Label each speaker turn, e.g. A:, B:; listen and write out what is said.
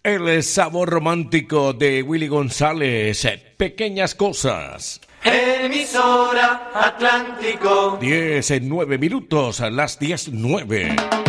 A: el sabor romántico de Willy González, Pequeñas Cosas.
B: Emisora Atlántico.
A: 10 en 9 minutos, a las 10:09.